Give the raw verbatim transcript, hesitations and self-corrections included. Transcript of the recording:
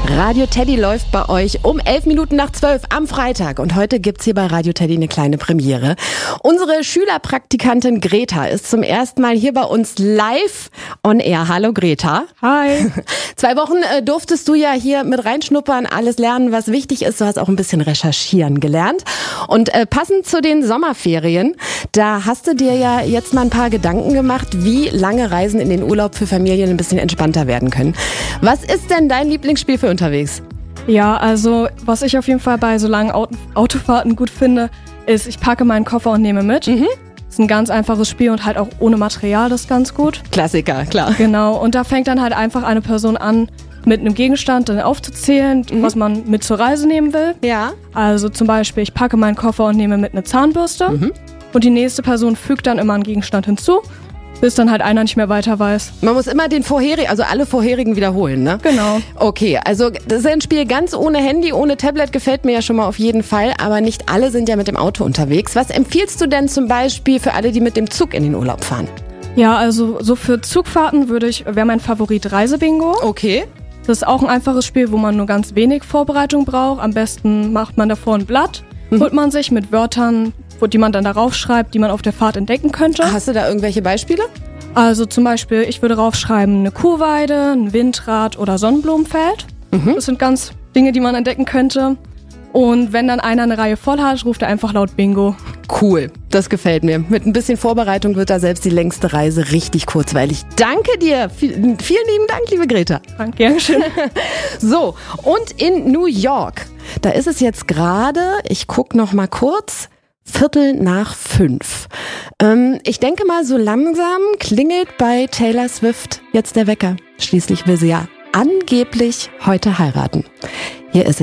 Radio Teddy läuft bei euch um elf Minuten nach zwölf am Freitag. Und heute gibt's hier bei Radio Teddy eine kleine Premiere. Unsere Schülerpraktikantin Greta ist zum ersten Mal hier bei uns live on air. Hallo Greta. Hi. Zwei Wochen äh, durftest du ja hier mit reinschnuppern, alles lernen, was wichtig ist. Du hast auch ein bisschen recherchieren gelernt. Und äh, passend zu den Sommerferien, da hast du dir ja jetzt mal ein paar Gedanken gemacht, wie lange Reisen in den Urlaub für Familien ein bisschen entspannter werden können. Was ist denn dein Lieblingsspiel für unterwegs? Ja, also was ich auf jeden Fall bei so langen Auto- Autofahrten gut finde, ist, ich packe meinen Koffer und nehme mit. Mhm. Ist ein ganz einfaches Spiel und halt auch ohne Material, das ist ganz gut. Klassiker, klar. Genau, und da fängt dann halt einfach eine Person an, mit einem Gegenstand dann aufzuzählen, mhm. was man mit zur Reise nehmen will. Ja. Also zum Beispiel, ich packe meinen Koffer und nehme mit eine Zahnbürste. Mhm. Und die nächste Person fügt dann immer einen Gegenstand hinzu, bis dann halt einer nicht mehr weiter weiß. Man muss immer den vorherigen, also alle vorherigen wiederholen, ne? Genau. Okay, also das ist ein Spiel ganz ohne Handy, ohne Tablet, gefällt mir ja schon mal auf jeden Fall, aber nicht alle sind ja mit dem Auto unterwegs. Was empfiehlst du denn zum Beispiel für alle, die mit dem Zug in den Urlaub fahren? Ja, also so für Zugfahrten würde ich, wäre mein Favorit Reisebingo. Okay. Das ist auch ein einfaches Spiel, wo man nur ganz wenig Vorbereitung braucht. Am besten macht man davor ein Blatt, mhm. holt man sich mit Wörtern, wo, die man dann darauf schreibt, die man auf der Fahrt entdecken könnte. Hast du da irgendwelche Beispiele? Also zum Beispiel, ich würde draufschreiben, eine Kuhweide, ein Windrad oder Sonnenblumenfeld. Mhm. Das sind ganz Dinge, die man entdecken könnte. Und wenn dann einer eine Reihe voll hat, ruft er einfach laut Bingo. Cool, das gefällt mir. Mit ein bisschen Vorbereitung wird da selbst die längste Reise richtig kurzweilig. Danke dir. Vielen, vielen lieben Dank, liebe Greta. Danke, gern schön. So, und in New York, da ist es jetzt gerade, ich guck noch mal kurz, Viertel nach fünf. Ähm, ich denke mal, so langsam klingelt bei Taylor Swift jetzt der Wecker. Schließlich will sie ja angeblich heute heiraten. Hier ist